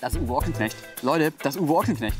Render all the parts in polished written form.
Das ist Uwe Ochsenknecht. Leute, das ist Uwe Ochsenknecht.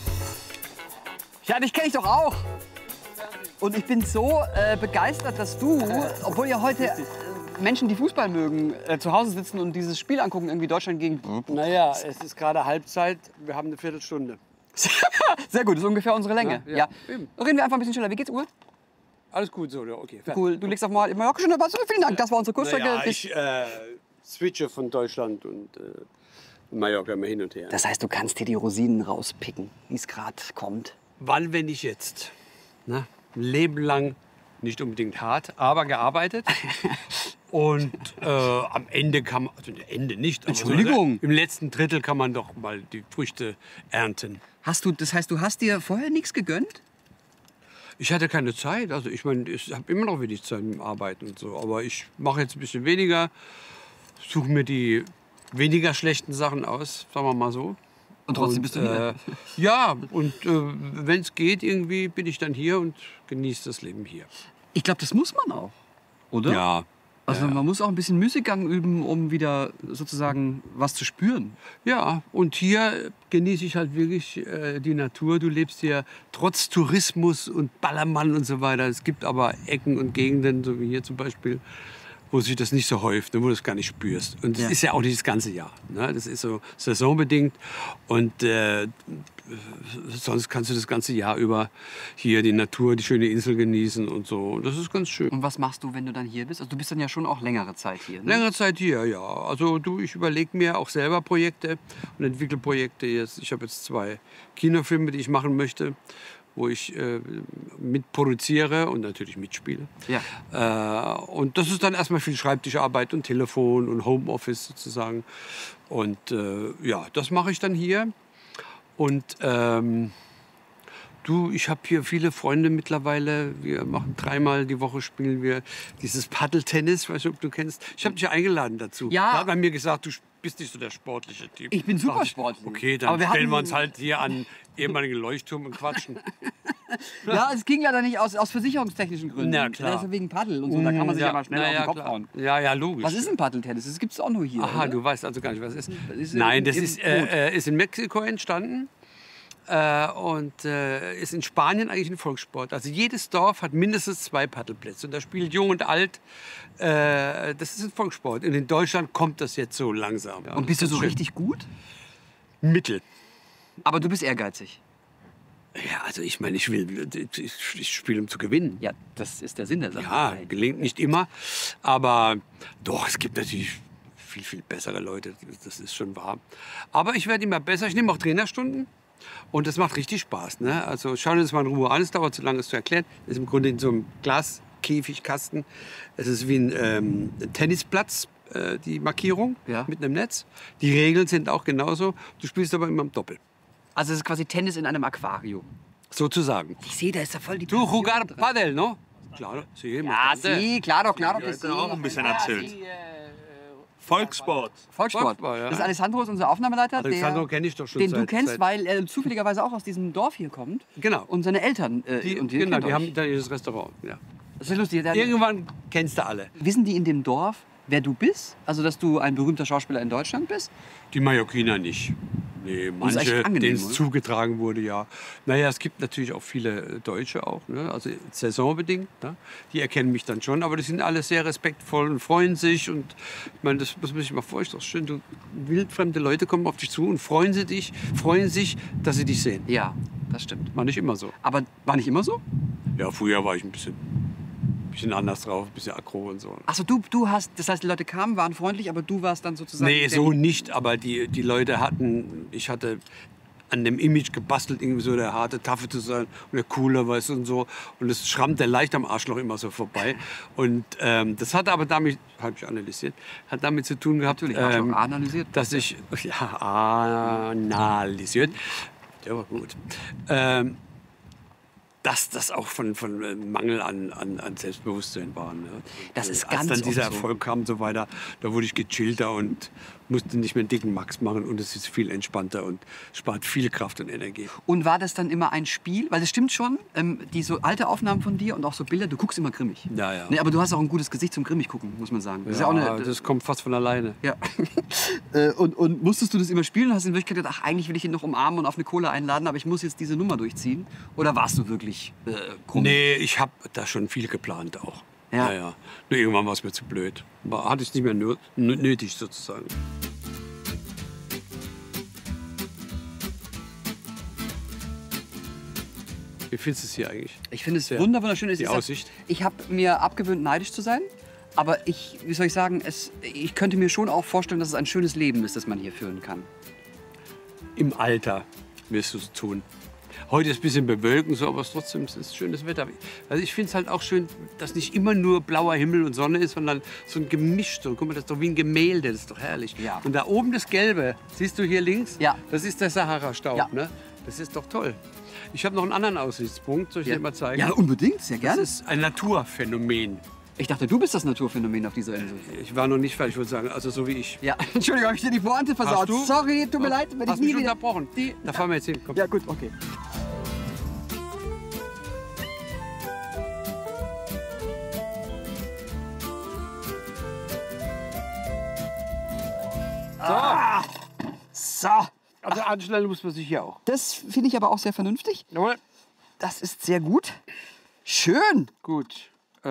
Ja, dich kenne ich doch auch. Und ich bin so begeistert, dass du, obwohl ja heute Menschen, die Fußball mögen, zu Hause sitzen und dieses Spiel angucken, irgendwie Deutschland gegen... Naja, es ist gerade Halbzeit, wir haben eine Viertelstunde. Sehr gut, das ist ungefähr unsere Länge. Ja. Eben. Reden wir einfach ein bisschen schneller. Wie geht's, Uwe? Alles gut so, ja, okay. Cool, du legst auf mal in Mallorca schon dabei. Vielen Dank, das war unsere Kurzstrecke. Naja, ich switche von Deutschland und Mallorca immer hin und her. Das heißt, du kannst dir die Rosinen rauspicken, wie es gerade kommt. Wann, wenn nicht jetzt? Ne? Ein Leben lang, nicht unbedingt hart, aber gearbeitet. Und am Ende kann man, also Ende nicht, aber Entschuldigung. So, im letzten Drittel kann man doch mal die Früchte ernten. Das heißt, du hast dir vorher nichts gegönnt? Ich hatte keine Zeit, also ich meine, ich habe immer noch wenig Zeit mit dem Arbeiten und so. Aber ich mache jetzt ein bisschen weniger, suche mir die weniger schlechten Sachen aus, sagen wir mal so. Und trotzdem bist du hier? Ja, und wenn es geht, irgendwie bin ich dann hier und genieße das Leben hier. Ich glaube, das muss man auch, oder? Ja. Also man muss auch ein bisschen Müßiggang üben, um wieder sozusagen was zu spüren. Ja, und hier genieße ich halt wirklich die Natur. Du lebst hier trotz Tourismus und Ballermann und so weiter. Es gibt aber Ecken und Gegenden, so wie hier zum Beispiel, wo sich das nicht so häuft, wo du es gar nicht spürst. Und das ist ja auch nicht das ganze Jahr. Ne? Das ist so saisonbedingt. Und sonst kannst du das ganze Jahr über hier die Natur, die schöne Insel genießen und so. Und das ist ganz schön. Und was machst du, wenn du dann hier bist? Also du bist dann ja schon auch längere Zeit hier. Ne? Längere Zeit hier, ja. Also ich überlege mir auch selber Projekte und entwickle Projekte jetzt. Ich habe jetzt 2 Kinofilme, die ich machen möchte, wo ich mitproduziere und natürlich mitspiele. Ja. Und das ist dann erstmal viel Schreibtischarbeit und Telefon und Homeoffice sozusagen. Und ja, das mache ich dann hier. Und ich habe hier viele Freunde mittlerweile. Wir machen 3-mal die Woche, spielen wir dieses Paddeltennis, weiß nicht, ob du kennst. Ich habe dich eingeladen dazu. Ja. Da hat man mir gesagt, du bist nicht so der sportliche Typ. Ich bin super Dachte sportlich. Okay, dann Aber stellen wir uns halt hier an ehemaligen Leuchtturm und quatschen. Ja, es ging leider nicht aus versicherungstechnischen Gründen. Na klar. Das ist wegen Paddel und so, da kann man sich ja mal schnell auf den Kopf hauen. Ja, ja, logisch. Was ist ein Paddeltennis? Das gibt es auch nur hier. Aha, oder? du weißt also gar nicht, was es ist. ist Nein, das im ist in Mexiko entstanden. Und ist in Spanien eigentlich ein Volkssport. Also jedes Dorf hat mindestens 2 Paddelplätze. Und da spielt Jung und Alt. Das ist ein Volkssport. Und in Deutschland kommt das jetzt so langsam. Ja, Und bist du das so ist schön. richtig gut? Mittel. Aber du bist ehrgeizig. Ja, also ich meine, ich spiele, um zu gewinnen. Ja, das ist der Sinn der Sache. Ja, gelingt nicht immer. Aber doch, es gibt natürlich viel, viel bessere Leute. Das ist schon wahr. Aber ich werde immer besser. Ich nehme auch Trainerstunden. Und das macht richtig Spaß. Ne? Also schau dir das mal in Ruhe an. Es dauert zu lange, es zu erklären. Es ist im Grunde in so einem Glaskäfigkasten. Es ist wie ein Tennisplatz, die Markierung Ja. mit einem Netz. Die Regeln sind auch genauso. Du spielst aber immer im Doppel. Also es ist quasi Tennis in einem Aquarium. Sozusagen. Ich sehe, da ist ja voll die... Du jugar padel, no? Claro, sí, Ja, sie, claro, claro. Ich habe auch ein bisschen erzählt. Volkssport. Volkssport. Volkssport, ja. Das ist Alessandro, ist unser Aufnahmeleiter. Alessandro kenne ich doch schon Den du seit- kennst, seit- weil er zufälligerweise auch aus diesem Dorf hier kommt. Genau. Und seine Eltern. Und ihr Genau, kennt die euch. haben italienisches Restaurant. Ja. Das ist lustig. Irgendwann kennst du alle. Wissen die in dem Dorf, wer du bist? Also, dass du ein berühmter Schauspieler in Deutschland bist? Die Mallorquiner nicht. Nee, ist manche, echt angenehm, denen es oder? zugetragen wurde, ja. Naja, es gibt natürlich auch viele Deutsche auch, ne? Also saisonbedingt. Ne? Die erkennen mich dann schon, aber die sind alle sehr respektvoll und freuen sich. Und ich meine, das muss man sich mal vorstellen. Das ist schön, wildfremde Leute kommen auf dich zu und freuen sich, dass sie dich sehen. Ja, das stimmt. War nicht immer so. Aber war nicht immer so? Ja, früher war ich ein bisschen anders drauf, ein bisschen aggro und so. Achso, du hast, das heißt, die Leute kamen, waren freundlich, aber du warst dann sozusagen... Nee, der- so nicht, aber die Leute ich hatte an dem Image gebastelt, irgendwie so der harte Taffe zu sein und der Coole, weißt du, und so. Und das schrammt der leicht am Arschloch immer so vorbei. Und das hat aber damit, habe ich analysiert, hat damit zu tun gehabt, Natürlich, Arschloch analysiert. dass ich, ja, analysiert, der war gut, dass das auch von Mangel an Selbstbewusstsein war. Ne? Das ist Als ganz dann dieser oft so. Erfolg kam und so weiter, da wurde ich gechillter und musst du nicht mehr einen dicken Max machen und es ist viel entspannter und spart viel Kraft und Energie. Und war das dann immer ein Spiel? Weil es stimmt schon, die so alte Aufnahmen von dir und auch so Bilder, du guckst immer grimmig. Ja, ja. Nee, aber du hast auch ein gutes Gesicht zum grimmig gucken, muss man sagen. Das ist Ja, ja auch das kommt fast von alleine. ja. Und musstest du das immer spielen? Hast du in Wirklichkeit gedacht, ach, eigentlich will ich ihn noch umarmen und auf eine Cola einladen, aber ich muss jetzt diese Nummer durchziehen? Oder warst du wirklich krumm? Nee, ich habe da schon viel geplant auch. Ja. Ja. Nur irgendwann war es mir zu blöd. Hatte ich nicht mehr nötig sozusagen. Wie findest du es hier eigentlich? Ich finde es wunderschön. Die Aussicht. Ich habe mir abgewöhnt, neidisch zu sein. Aber wie soll ich sagen, ich könnte mir schon auch vorstellen, dass es ein schönes Leben ist, das man hier führen kann. Im Alter wirst du es tun. Heute ist ein bisschen bewölkt und so, aber trotzdem es ist schönes Wetter. Also ich finde es halt auch schön, dass nicht immer nur blauer Himmel und Sonne ist, sondern so ein Gemisch. So, guck mal, das ist doch wie ein Gemälde, das ist doch herrlich. Ja. Und da oben das Gelbe, siehst du hier links? Ja. Das ist der Sahara-Staub. Ja. Ne? Das ist doch toll. Ich habe noch einen anderen Aussichtspunkt, soll ich dir mal zeigen? Ja, unbedingt, sehr gerne. Das ist ein Naturphänomen. Ich dachte, du bist das Naturphänomen auf dieser Insel. Ich war noch nicht fertig, ich würde sagen, also so wie ich. Ja, Entschuldigung, habe ich dir die Pointe versaut. Hast du? Sorry, tut mir leid, wenn ich Hast nie mich wieder... unterbrochen. Da fahren wir jetzt hin. Komm. Ja, gut, okay. So, Also anschnallen muss man sich hier auch. das finde ich aber auch sehr vernünftig. Jawohl. Das ist sehr gut. Schön. Gut.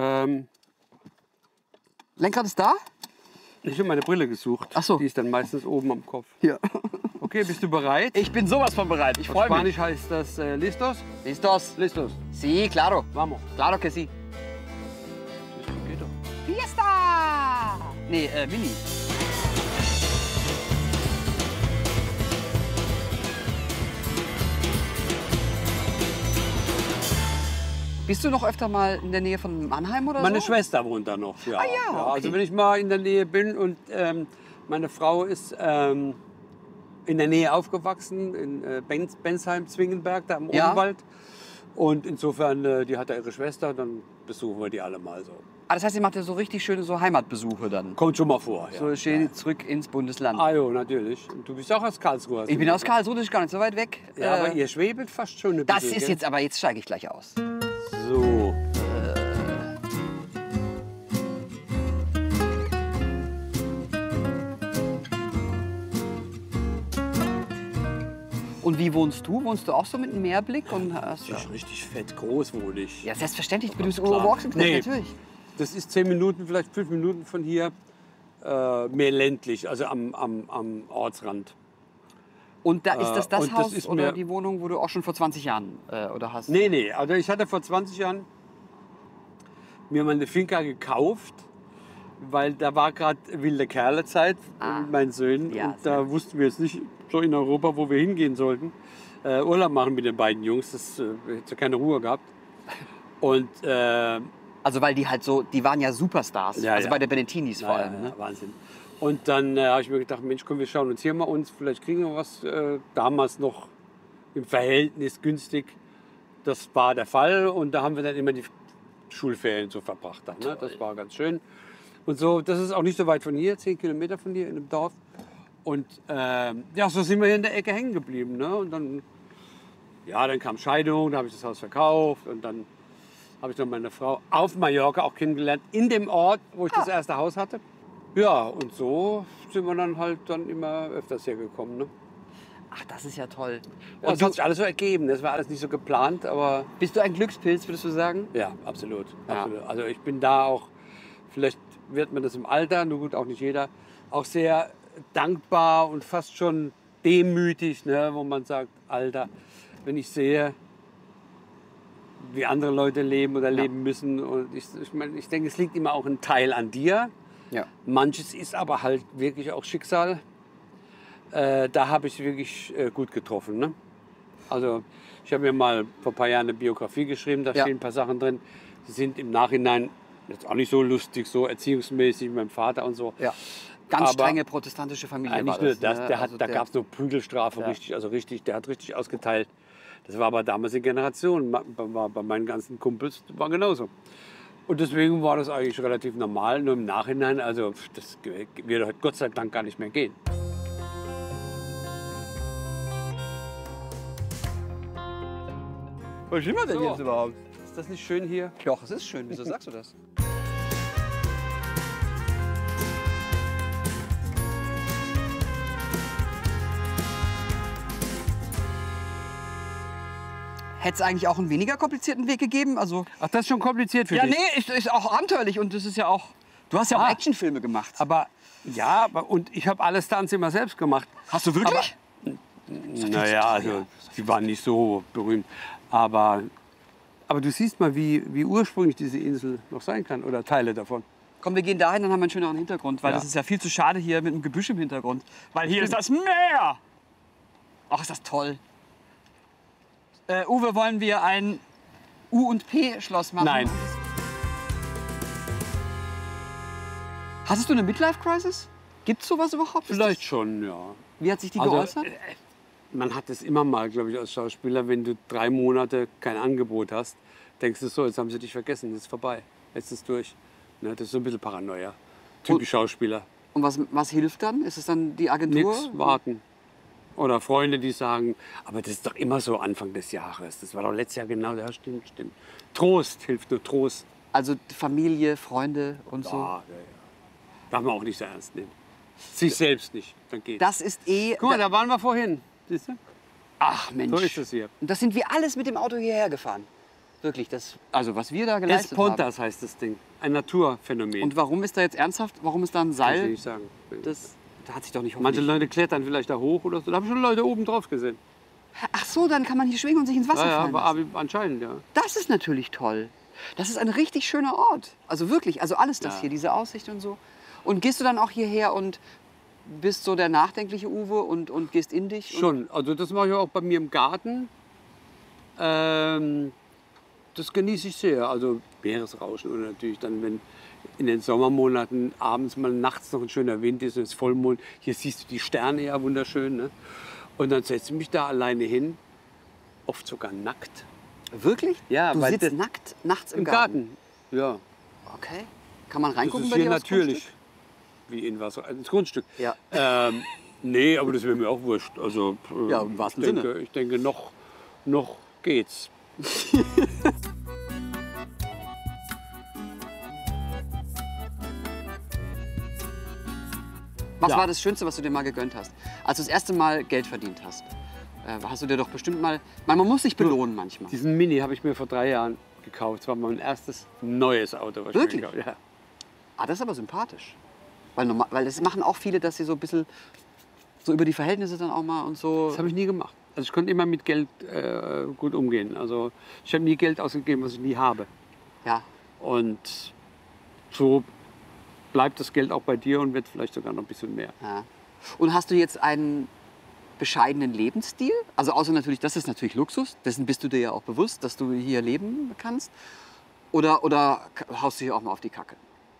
Lenkrad ist da? Ich habe meine Brille gesucht. Ach so. Die ist dann meistens oben am Kopf. Hier. Okay, bist du bereit? Ich bin sowas von bereit. Ich Auf freue mich. Spanisch heißt das Listos? Listos? Listos. Sí, claro. Vamos. Claro que sí. Geht doch. Fiesta! Nee, Mini. Bist du noch öfter mal in der Nähe von Mannheim oder Meine so? Schwester wohnt da noch. Ja. Ah ja, okay. Also wenn ich mal in der Nähe bin und meine Frau ist in der Nähe aufgewachsen, in Bensheim, Zwingenberg, da im Ja. Odenwald. Und insofern, die hat da ihre Schwester, dann besuchen wir die alle mal so. Ah, das heißt, ihr macht ja so richtig schöne so Heimatbesuche dann. Kommt schon mal vor. Ja. So schön zurück ins Bundesland. Ah jo, natürlich. Und du bist auch aus Karlsruhe. hast Ich du bin aus gesagt. Karlsruhe, das ist gar nicht so weit weg. Ja, aber ihr schwebelt fast schon ein das bisschen, ist gell? jetzt, aber jetzt steige ich gleich aus. So. Und wie wohnst du? Wohnst du auch so mit einem Meerblick? Und hast, Das ist richtig fett groß wohne ich. ja, selbstverständlich. Du bist Klar. Ochsenknecht, Nee. natürlich. Das ist 10 Minuten, vielleicht 5 Minuten von hier. Mehr ländlich, also am Ortsrand. Und da ist das und das Haus ist oder mir- die Wohnung, wo du auch schon vor 20 Jahren oder hast? Nee, also ich hatte vor 20 Jahren mir meine Finca gekauft, weil da war gerade wilde Kerlezeit mit meinen Söhnen. Ja, und da wussten wir jetzt nicht so in Europa, wo wir hingehen sollten. Urlaub machen mit den beiden Jungs, das hätte ja keine Ruhe gehabt. Und Also weil die halt so, die waren ja Superstars. Ja, also ja. bei der Benettinis vor allem. Ne? Wahnsinn. Und dann habe ich mir gedacht, Mensch, komm, wir schauen uns hier mal uns, vielleicht kriegen wir was. Damals noch im Verhältnis günstig. Das war der Fall und da haben wir dann immer die Schulferien so verbracht. Dann, ne? Das war ganz schön. Und so, das ist auch nicht so weit von hier, 10 Kilometer von hier in einem Dorf. Und ja, so sind wir hier in der Ecke hängen geblieben. Ne? Und dann, ja, dann kam Scheidung, da habe ich das Haus verkauft und dann habe ich dann meine Frau auf Mallorca auch kennengelernt, in dem Ort, wo ich das erste Haus hatte. Ja, und so sind wir dann halt dann immer öfters hier gekommen. Ne? Ach, das ist ja toll. Ja, das hat sich alles so ergeben. Das war alles nicht so geplant, aber Bist du ein Glückspilz, würdest du sagen? ja, absolut. Ja. Absolut. Also ich bin da auch, vielleicht wird man das im Alter, nur gut, auch nicht jeder, auch sehr dankbar und fast schon demütig, ne, wo man sagt, Alter, wenn ich sehe, wie andere Leute leben oder leben müssen. Und ich denke, es liegt immer auch ein Teil an dir. Ja. Manches ist aber halt wirklich auch Schicksal. Da habe ich wirklich gut getroffen. Ne? Also ich habe mir mal vor ein paar Jahren eine Biografie geschrieben, da Ja. stehen ein paar Sachen drin, die sind im Nachhinein jetzt auch nicht so lustig, so erziehungsmäßig mit meinem Vater und so. Ja. Ganz Aber- strenge protestantische Familie Nicht war nur das. das, ne? der hat, Also da gab es nur Prügelstrafe, Ja. richtig, also richtig, der hat richtig ausgeteilt. Das war aber damals die Generation, war bei meinen ganzen Kumpels war genauso. Und deswegen war das eigentlich relativ normal. Nur im Nachhinein, also das wird heute Gott sei Dank gar nicht mehr gehen. Wo sind wir denn So. jetzt überhaupt? Ist das nicht schön hier? Doch, es ist schön. Wieso sagst du das? Hätte es eigentlich auch einen weniger komplizierten Weg gegeben? Also, Ach, das ist schon kompliziert für ja, dich. nee, ist auch abenteuerlich und das ist ja auch. Du hast ja auch Ah. Actionfilme gemacht. Aber ja, und ich habe alle Stunts immer selbst gemacht. Hast du wirklich? Naja, also sie waren nicht so berühmt. Aber du siehst mal, wie ursprünglich diese Insel noch sein kann oder Teile davon. Komm, wir gehen dahin, dann haben wir einen schöneren Hintergrund, weil Ja. das ist ja viel zu schade hier mit dem Gebüsch im Hintergrund. Weil hier ist das Meer. Ach, ist das toll. Uwe, wollen wir ein U&P-Schloss machen? Nein. Hattest du eine Midlife-Crisis? Gibt's sowas überhaupt? Vielleicht schon, ja. Wie hat sich die Also, geäußert? Man hat es immer mal, glaube ich, als Schauspieler, wenn du 3 Monate kein Angebot hast, denkst du so, jetzt haben sie dich vergessen, jetzt ist vorbei, jetzt ist es durch. Ne, das ist so ein bisschen Paranoia. Typisch Schauspieler. Und was hilft dann? Ist es dann die Agentur? Nix, warten. Oder Freunde, die sagen, aber das ist doch immer so Anfang des Jahres. Das war doch letztes Jahr genau, ja, stimmt. Trost, hilft nur Trost. Also Familie, Freunde und so. Ja. Darf man auch nicht so ernst nehmen. Sich selbst nicht, dann geht's. Das ist eh... Guck mal, da waren wir vorhin. Siehst du? Ach Mensch. So ist es hier. Und das sind wir alles mit dem Auto hierher gefahren. Wirklich, also was wir da geleistet haben. Espontas heißt das Ding. Ein Naturphänomen. Und warum ist da jetzt ernsthaft, warum ist da ein Kann ich Seil? nicht sagen. Da hat sich doch nicht Manche hoffentlich... Leute klettern vielleicht da hoch oder so. Da habe ich schon Leute oben drauf gesehen. Ach so, dann kann man hier schwingen und sich ins Wasser Ja, fallen aber lassen. anscheinend, ja. Das ist natürlich toll. Das ist ein richtig schöner Ort. Also wirklich, also alles das Ja. hier, diese Aussicht und so. Und gehst du dann auch hierher und bist so der nachdenkliche Uwe und gehst in dich? Und Schon. Also das mache ich auch bei mir im Garten. Das genieße ich sehr. Also Meeresrauschen und natürlich dann, wenn in den Sommermonaten abends mal nachts noch ein schöner Wind ist und es ist Vollmond. Hier siehst du die Sterne ja wunderschön. Ne? Und dann setze ich mich da alleine hin, oft sogar nackt. Wirklich? Ja, du weil sitzt das- nackt nachts im Im Garten? Garten. Ja. Okay. Kann man Das reingucken ist bei hier dir aufs natürlich. Wie in was? Ins Grundstück. Ja. Nee, aber das wäre mir auch wurscht. Also, Ja, im wahrsten Ich denke, noch geht's. Was Ja. war das Schönste, was du dir mal gegönnt hast? Als du das erste Mal Geld verdient hast, hast du dir doch bestimmt mal... Man muss sich belohnen manchmal. Diesen Mini habe ich mir vor 3 Jahren gekauft. Das war mein erstes neues Auto. Was Wirklich? Ich mir gekauft habe. Ah, das ist aber sympathisch. Weil das machen auch viele, dass sie so ein bisschen so über die Verhältnisse dann auch mal und so... Das habe ich nie gemacht. Also ich konnte immer mit Geld gut umgehen. Also ich habe nie Geld ausgegeben, was ich nie habe. Ja. Und so bleibt das Geld auch bei dir und wird vielleicht sogar noch ein bisschen mehr. Ja. Und hast du jetzt einen bescheidenen Lebensstil? Also außer natürlich, das ist natürlich Luxus, dessen bist du dir ja auch bewusst, dass du hier leben kannst. Oder haust du hier auch mal auf die Kacke?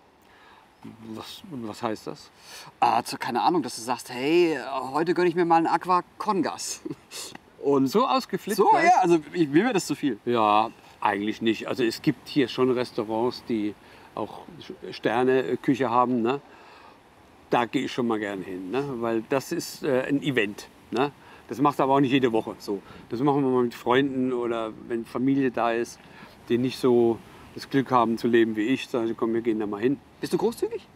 Was heißt das? Keine Ahnung, dass du sagst, hey, heute gönne ich mir mal einen Aqua con Gas. Und So ausgeflippt? so, gleich? ja, also mir wäre das zu viel. Ja, eigentlich nicht. Also es gibt hier schon Restaurants, die auch Sterne-Küche haben. Ne? Da gehe ich schon mal gerne hin, ne? Weil das ist ein Event. Ne? Das macht aber auch nicht jede Woche so. Das machen wir mal mit Freunden oder wenn Familie da ist, die nicht so das Glück haben zu leben wie ich. Sagen sie, komm, wir gehen da mal hin. Bist du großzügig?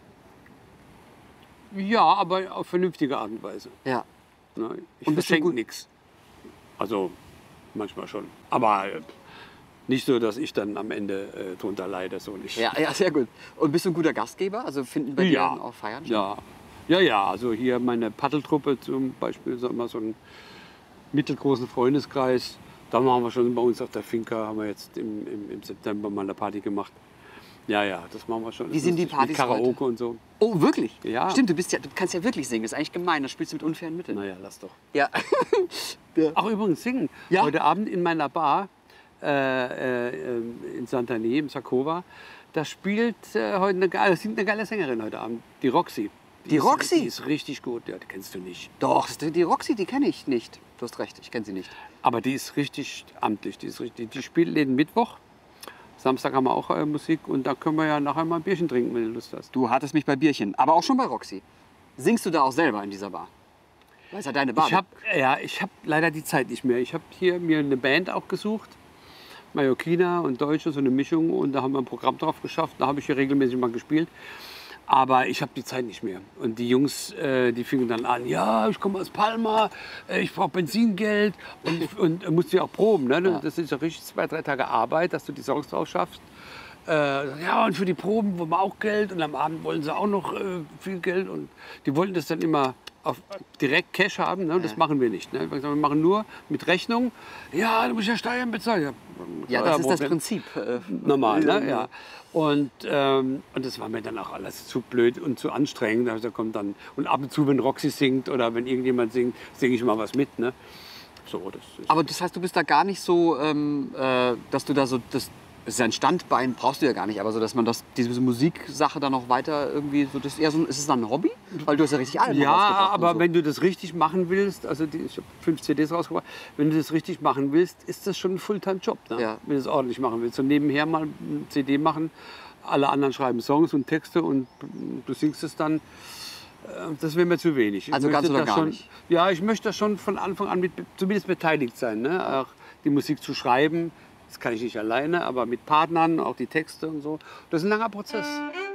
Ja, aber auf vernünftige Art und Weise. Ja. Ne? Ich Und bist du verschenke gut- nichts. Also manchmal schon. Aber nicht so, dass ich dann am Ende drunter leide. So nicht. Ja, sehr gut. Und bist du ein guter Gastgeber? Also finden bei dir auch Feiern statt? Ja. Also hier meine Paddeltruppe zum Beispiel, sagen wir mal, so einen mittelgroßen Freundeskreis. Da machen wir schon bei uns auf der Finca, haben wir jetzt im September mal eine Party gemacht. Ja, das machen wir schon. Wie sind die Lustig, Partys mit Karaoke heute? und so. Oh, wirklich? Ja. Stimmt, du kannst ja wirklich singen. Das ist eigentlich gemein. Das spielst du mit unfairen Mitteln. Naja, lass doch. Ja. Ach, übrigens singen. Ja. Heute Abend in meiner Bar in Sant'Anè, im Sakova, da spielt singt eine geile Sängerin heute Abend, die Roxy. Die Roxy? Die ist richtig gut, ja, die kennst du nicht. Doch, die Roxy, die kenne ich nicht. Du hast recht, ich kenne sie nicht. Aber die ist richtig amtlich, die spielt jeden Mittwoch Samstag haben wir auch Musik und da können wir ja nachher mal ein Bierchen trinken, wenn du Lust hast. Du hattest mich bei Bierchen, aber auch schon bei Roxy. Singst du da auch selber in dieser Bar? Weil es ja deine Bar. Ich hab leider die Zeit nicht mehr. Ich habe hier mir eine Band auch gesucht, Mallorquiner und Deutsche, so eine Mischung, und da haben wir ein Programm drauf geschafft. Da habe ich hier regelmäßig mal gespielt. Aber ich habe die Zeit nicht mehr. Und die Jungs, die fingen dann an, ja, ich komme aus Palma, ich brauche Benzingeld und musst ja auch proben. Ne? Ja. Das ist ja richtig 2-3 Tage Arbeit, dass du die Songs drauf schaffst. Ja, und für die Proben wollen wir auch Geld und am Abend wollen sie auch noch viel Geld. Und die wollten das dann immer direkt Cash haben, ne? Das machen wir nicht. Ne? Wir machen nur mit Rechnung. Ja, du musst ja Steuern bezahlen. Ja, das ist das Prinzip. Normal, ne? Ja. Und das war mir dann auch alles zu blöd und zu anstrengend. Also kommt dann, und ab und zu, wenn Roxy singt oder wenn irgendjemand singt, singe ich mal was mit. Ne? So, das ist Aber das heißt, du bist da gar nicht so, dass du da so, das ist ja ein Standbein, brauchst du ja gar nicht, aber so, dass man diese Musiksache dann noch weiter irgendwie, so, das ist, eher so, ist es dann ein Hobby? Weil du hast ja richtig Alben ja, rausgebracht aber und so. wenn du das richtig machen willst, also ich habe 5 CDs rausgebracht, wenn du das richtig machen willst, ist das schon ein Fulltime-Job, ne? Ja. Wenn du es ordentlich machen willst. So nebenher mal eine CD machen, alle anderen schreiben Songs und Texte und du singst es dann, das wäre mir zu wenig. Also Ich ganz möchte oder da gar schon, nicht? Ja, ich möchte da schon von Anfang an zumindest beteiligt sein, ne? Auch die Musik zu schreiben. Das kann ich nicht alleine, aber mit Partnern, auch die Texte und so. Das ist ein langer Prozess.